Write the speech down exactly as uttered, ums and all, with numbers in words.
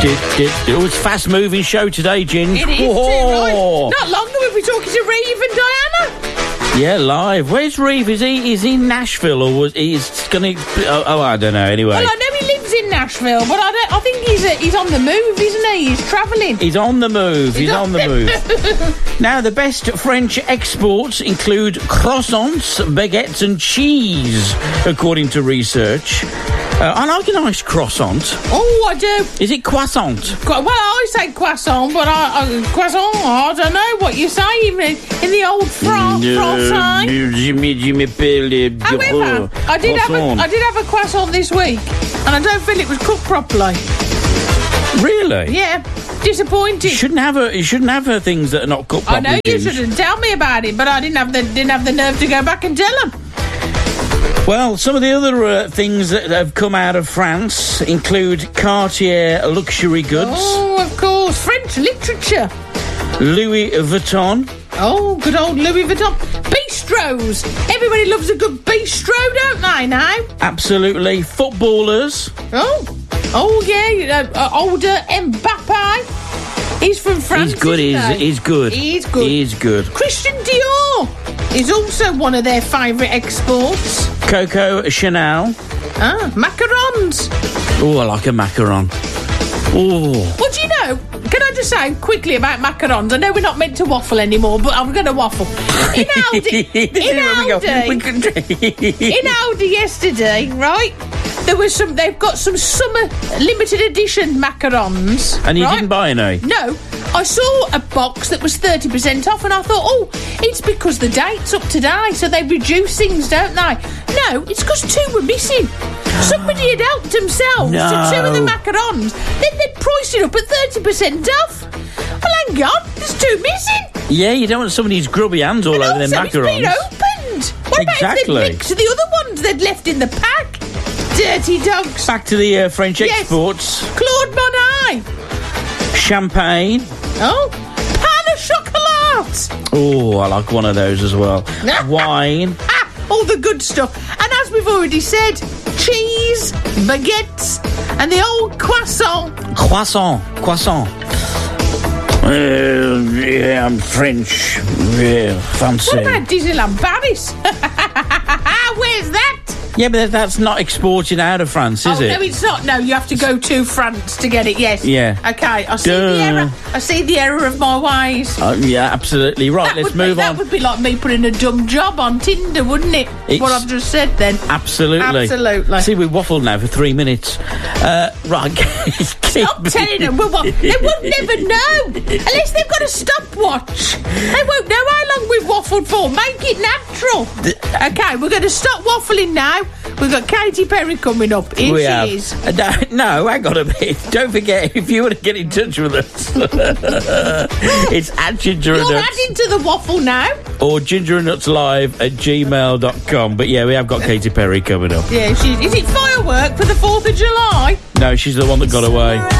Did, did, it was a fast-moving show today, Ginge. It is too, right. Not long ago we'll be talking to Reeve and Diana. Yeah, live. Where's Reeve? Is he is he in Nashville or was he's gonna? Oh, oh, I don't know. Anyway, well, I know he lives in Nashville, but I don't. I think he's a, he's on the move, isn't he? He's travelling. He's on the move. He's, he's on, on the move. Now, the best French exports include croissants, baguettes, and cheese, according to research. Uh, I like a nice croissant. Oh, I do. Is it croissant? Well, I say croissant, but I, I croissant. I don't know what you say in, in the old France. However, I did have a, I did have a croissant this week, and I don't feel it was cooked properly. Really? Yeah. Disappointed. You shouldn't have a, you shouldn't have a things that are not cooked properly. I know you shouldn't tell me about it, but I didn't have the didn't have the nerve to go back and tell them. Well, some of the other uh, things that have come out of France include Cartier luxury goods. Oh, of course. French literature. Louis Vuitton. Oh, good old Louis Vuitton. Bistros. Everybody loves a good bistro, don't they, now? Absolutely. Footballers. Oh, oh yeah. Uh, uh, older Mbappe. He's from France. He's good. He's, he's good. He's good. He's good. Christian Dior is also one of their favourite exports. Coco Chanel. Ah, macarons. Oh, I like a macaron. Oh. Well, do you know, can I just say quickly about macarons? I know we're not meant to waffle anymore, but I'm going to waffle. In Aldi, in Aldi, in Aldi yesterday, right, there was some, they've got some summer limited edition macarons. And you right? didn't buy any? No. I saw a box that was thirty percent off and I thought, oh, it's because the date's up today, so they reduce things, don't they? No, it's because two were missing. Somebody had helped themselves no. to two of the macarons. Then they'd priced it up at thirty percent off. Well, hang on, there's two missing. Yeah, you don't want somebody's grubby hands all and over their macarons. It's been opened. What exactly. about if they'd licked the other ones they'd left in the pack? Dirty dogs. Back to the uh, French yes. exports. Claude Monet. Champagne. Oh, pain au chocolat. Oh, I like one of those as well. Wine. Ah, all the good stuff. And as we've already said, cheese, baguettes, and the old croissant. Croissant. Croissant. Uh, yeah, I'm French. Yeah, fancy. What about Disneyland Paris? Where's that? Yeah, but that's not exported out of France, is oh, it? No, it's not. No, you have to go to France to get it, yes. Yeah. Okay, I see Duh. the error. I see the error of my ways. Uh, yeah, absolutely. Right, that let's would move be, on. That would be like me putting a dumb job on Tinder, wouldn't it? It's what I've just said then. Absolutely. Absolutely. See, we waffled now for three minutes. Uh, right. Stop telling them. We're wa- they won't never know. Unless they've got a stopwatch. They won't know how long we've waffled for. Make it natural. Okay, we're going to stop waffling now. We've got Katy Perry coming up. Here we she have. is. Uh, no, no, hang on a minute. Don't forget, if you want to get in touch with us, it's at Ginger and You're Nuts. adding to the waffle now. Or ginger and nuts live at gmail dot com. But yeah, we have got Katy Perry coming up. Yeah, she's. Is it firework for the fourth of July? No, she's the one that got away.